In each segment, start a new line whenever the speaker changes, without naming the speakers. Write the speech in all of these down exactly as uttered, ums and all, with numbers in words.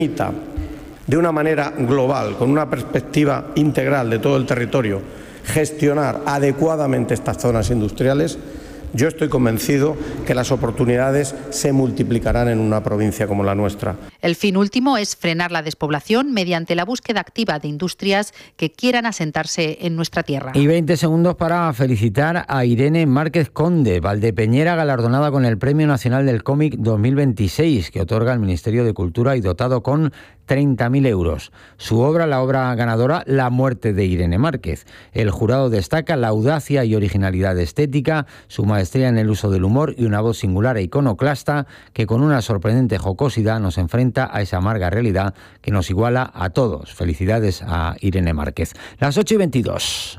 de una manera global, con una perspectiva integral de todo el territorio, gestionar adecuadamente estas zonas industriales, yo estoy convencido que las oportunidades se multiplicarán en una provincia como la nuestra.
El fin último es frenar la despoblación mediante la búsqueda activa de industrias que quieran asentarse en nuestra tierra.
Y veinte segundos para felicitar a Irene Márquez Conde, valdepeñera galardonada con el Premio Nacional del Cómic dos mil veintiséis, que otorga el Ministerio de Cultura y dotado con treinta mil euros. Su obra, la obra ganadora, La muerte de Irene Márquez. El jurado destaca la audacia y originalidad estética, su maestría en el uso del humor y una voz singular e iconoclasta que con una sorprendente jocosidad nos enfrenta a esa amarga realidad que nos iguala a todos. Felicidades a Irene Márquez. Las ocho y veintidós.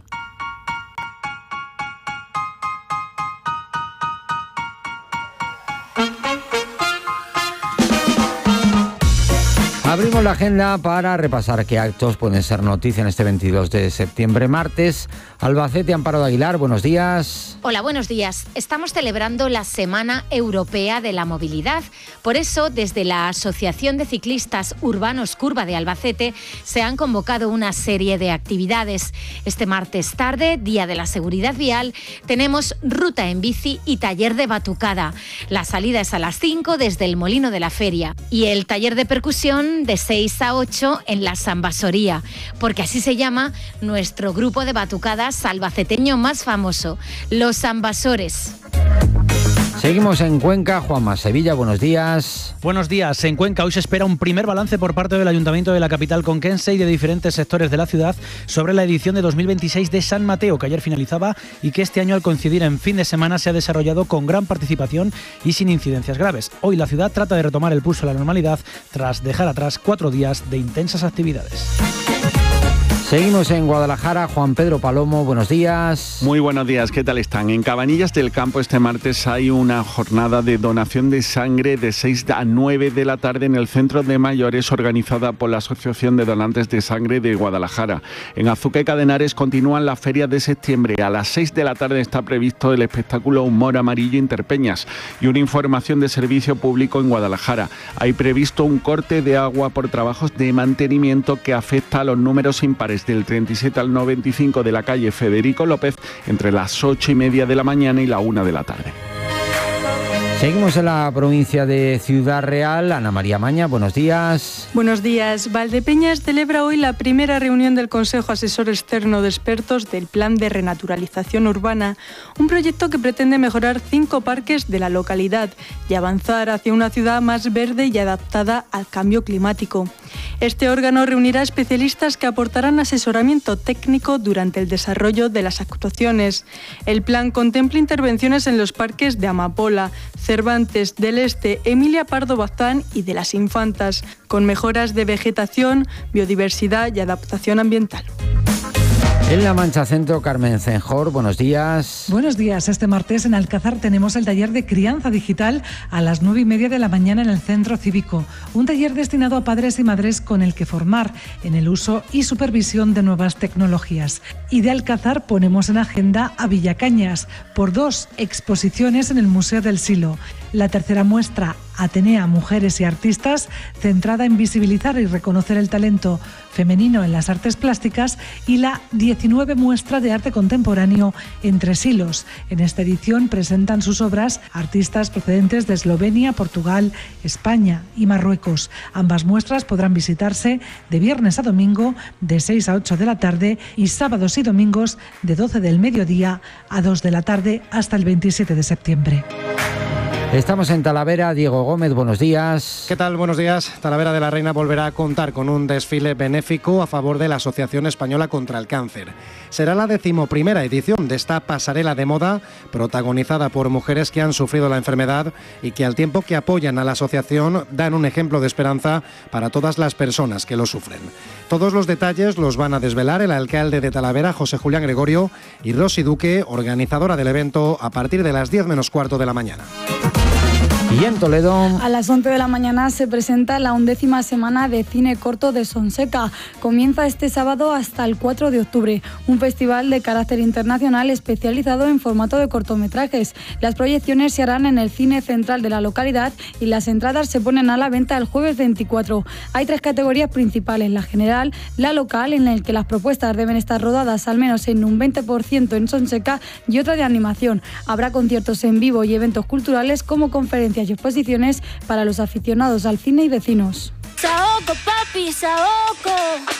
Abrimos la agenda para repasar qué actos pueden ser noticia en este veintidós de septiembre, martes. Albacete, Amparo de Aguilar, buenos días.
Hola, buenos días. Estamos celebrando la Semana Europea de la Movilidad. Por eso, desde la Asociación de Ciclistas Urbanos Curva de Albacete, se han convocado una serie de actividades. Este martes tarde, Día de la Seguridad Vial, tenemos ruta en bici y taller de batucada. La salida es a las cinco desde el Molino de la Feria y el taller de percusión de seis a ocho en la Sambasoría, porque así se llama nuestro grupo de batucadas albaceteño más famoso, los Sambasores.
Seguimos en Cuenca. Juanma Sevilla, buenos días.
Buenos días. En Cuenca hoy se espera un primer balance por parte del Ayuntamiento de la capital conquense y de diferentes sectores de la ciudad sobre la edición de dos mil veintiséis de San Mateo, que ayer finalizaba y que este año, al coincidir en fin de semana, se ha desarrollado con gran participación y sin incidencias graves. Hoy la ciudad trata de retomar el pulso a la normalidad tras dejar atrás cuatro días de intensas actividades.
Seguimos en Guadalajara. Juan Pedro Palomo, buenos días.
Muy buenos días, ¿qué tal están? En Cabanillas del Campo este martes hay una jornada de donación de sangre de seis a nueve de la tarde en el Centro de Mayores organizada por la Asociación de Donantes de Sangre de Guadalajara. En Azuqueca de Henares continúan las ferias de septiembre. A las seis de la tarde está previsto el espectáculo Humor Amarillo Interpeñas y una información de servicio público en Guadalajara. Hay previsto un corte de agua por trabajos de mantenimiento que afecta a los números impares del treinta y siete al noventa y cinco de la calle Federico López entre las ocho y media de la mañana y la una de la tarde.
Seguimos en la provincia de Ciudad Real. Ana María Maña, buenos días.
Buenos días. Valdepeñas celebra hoy la primera reunión del Consejo Asesor Externo de Expertos del Plan de Renaturalización Urbana, un proyecto que pretende mejorar cinco parques de la localidad y avanzar hacia una ciudad más verde y adaptada al cambio climático. Este órgano reunirá especialistas que aportarán asesoramiento técnico durante el desarrollo de las actuaciones. El plan contempla intervenciones en los parques de Amapola, Cervantes, del Este, Emilia Pardo Bazán y de las Infantas, con mejoras de vegetación, biodiversidad y adaptación ambiental.
En La Mancha Centro, Carmen Cenjor, buenos días.
Buenos días. Este martes en Alcázar tenemos el taller de crianza digital a las nueve y media de la mañana en el Centro Cívico. Un taller destinado a padres y madres con el que formar en el uso y supervisión de nuevas tecnologías. Y de Alcázar ponemos en agenda a Villacañas por dos exposiciones en el Museo del Silo. La tercera muestra, Atenea, Mujeres y Artistas, centrada en visibilizar y reconocer el talento femenino en las artes plásticas, y la diecinueve muestra de arte contemporáneo Entre Silos. En esta edición presentan sus obras artistas procedentes de Eslovenia, Portugal, España y Marruecos. Ambas muestras podrán visitarse de viernes a domingo de seis a ocho de la tarde y sábados y domingos de doce del mediodía a dos de la tarde hasta el veintisiete de septiembre.
Estamos en Talavera. Diego Gómez, buenos días.
¿Qué tal? Buenos días. Talavera de la Reina volverá a contar con un desfile benéfico a favor de la Asociación Española contra el Cáncer. Será la decimoprimera edición de esta pasarela de moda protagonizada por mujeres que han sufrido la enfermedad y que, al tiempo que apoyan a la asociación, dan un ejemplo de esperanza para todas las personas que lo sufren. Todos los detalles los van a desvelar el alcalde de Talavera, José Julián Gregorio, y Rosy Duque, organizadora del evento, a partir de las diez menos cuarto de la mañana.
Y en Toledo,
a las once de la mañana se presenta la undécima semana de cine corto de Sonseca. Comienza este sábado hasta el cuatro de octubre, un festival de carácter internacional especializado en formato de cortometrajes. Las proyecciones se harán en el cine central de la localidad y las entradas se ponen a la venta el jueves veinticuatro. Hay tres categorías principales: la general, la local, en el que las propuestas deben estar rodadas al menos en un veinte por ciento en Sonseca, y otra de animación. Habrá conciertos en vivo y eventos culturales como conferencias y exposiciones para los aficionados al cine y vecinos.
Saoco, papi, saoco.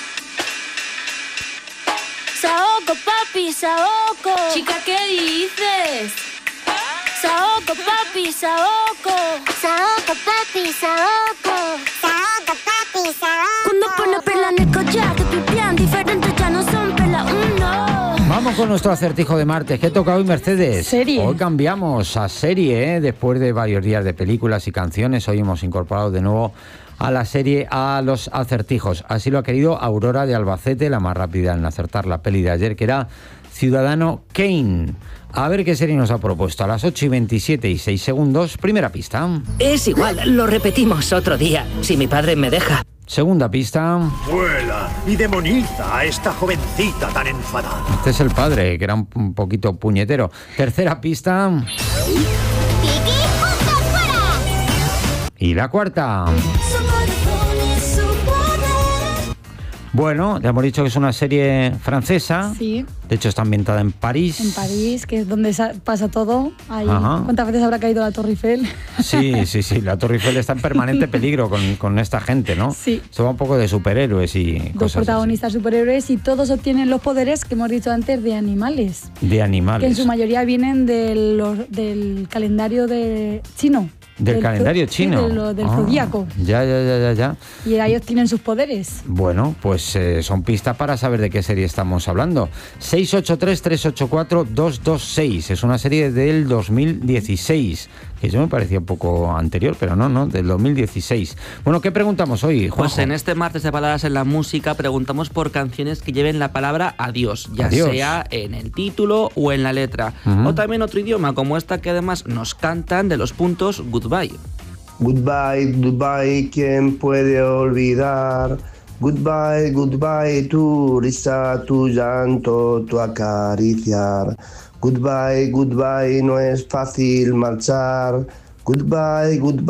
Saoco, papi, saoco. Chica, ¿qué dices? Saoco, papi, saoco. Saoco, papi, saoco. Saoco, papi, saoco. Cuando pone perla en el collar, te pipián diferentes, ya no son perla uno.
vamos con nuestro acertijo de martes. ¿Qué toca hoy, Mercedes?
Serie.
Hoy cambiamos a serie, ¿eh? Después de varios días de películas y canciones, hoy hemos incorporado de nuevo a la serie a los acertijos. Así lo ha querido Aurora de Albacete, la más rápida en acertar la peli de ayer, que era Ciudadano Kane. A ver qué serie nos ha propuesto. A las ocho y veintisiete y seis segundos, primera pista.
Es igual, lo repetimos otro día, si mi padre me deja.
Segunda pista.
Vuela y demoniza a esta jovencita tan enfadada.
Este es el padre, que era un, un poquito puñetero. Tercera pista. Y la cuarta. Bueno, ya hemos dicho que es una serie francesa.
Sí.
De hecho, está ambientada en París.
En París, que es donde pasa todo. Ahí. ¿Cuántas veces habrá caído la Torre Eiffel?
Sí, sí, sí. La Torre Eiffel está en permanente peligro con, con esta gente, ¿no?
Sí.
Esto va un poco de superhéroes y
Dos
cosas
protagonistas
así.
superhéroes, y todos obtienen los poderes que hemos dicho antes de animales.
De animales.
Que en su mayoría vienen del, del calendario de chino.
Del, del calendario chino.
Sí, de lo, del
ah,
zodíaco.
Ya, ya, ya, ya, ya.
Y ellos tienen sus poderes.
Bueno, pues eh, son pistas para saber de qué serie estamos hablando. seis ocho tres, tres ocho cuatro, dos dos seis. Es una serie del dos mil dieciséis. Que yo me parecía un poco anterior, pero no, no, del dos mil dieciséis. Bueno, ¿qué preguntamos hoy, Juanjo?
Pues en este martes de Palabras en la Música preguntamos por canciones que lleven la palabra adiós, ya
adiós.
sea en el título o en la letra. Uh-huh. O también otro idioma, como esta que además nos cantan de los puntos Goodbye.
Goodbye, goodbye, ¿quién puede olvidar? Goodbye, goodbye, tu risa, tu llanto, tu acariciar. Goodbye, goodbye, no es fácil marchar. Goodbye, goodbye.